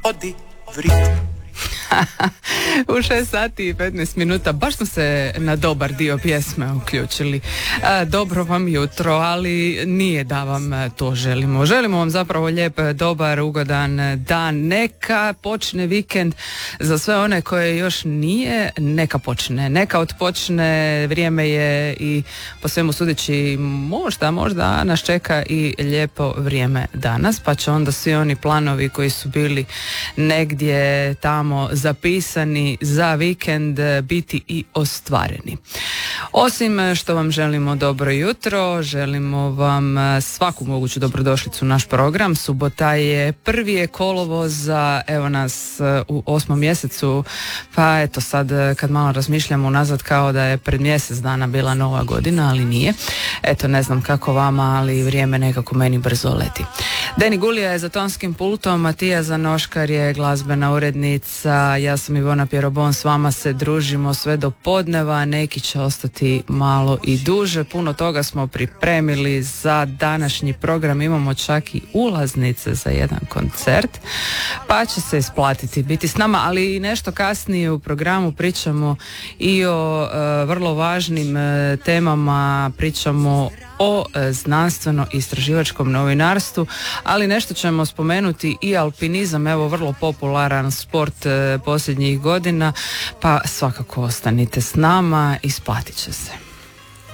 U 6 sati i 15 minuta baš smo se na dobar dio pjesme uključili. Dobro vam jutro, ali nije da vam to želimo. Želimo vam zapravo lijep, dobar, ugodan dan. Neka počne vikend za sve one koje još nije, neka počne. Neka odpočne, vrijeme je i po svemu sudeći možda nas čeka i lijepo vrijeme danas, pa će onda svi oni planovi koji su bili negdje tamo zapisani za vikend biti i ostvareni. Osim što vam želimo dobro jutro, želimo vam svaku moguću dobrodošlicu u naš program. Subota je 1. kolovoza, evo nas u 8. mjesecu, pa eto sad kad malo razmišljamo unazad kao da je pred mjesec dana bila nova godina, ali nije. Eto, ne znam kako vama, ali vrijeme nekako meni brzo leti. Deni Gulija je za tonskim pultom, Matija Zanoškar je glazbena urednica, ja sam Ivona Pjerobon, s vama se družimo sve do podneva, neki će ostati malo i duže, puno toga smo pripremili za današnji program, imamo čak i ulaznice za jedan koncert, pa će se isplatiti biti s nama, ali i nešto kasnije u programu pričamo i o vrlo važnim temama, pričamo o znanstveno-istraživačkom novinarstvu, ali nešto ćemo spomenuti i alpinizam, evo vrlo popularan sport posljednjih godina, pa svakako ostanite s nama, isplatit će se.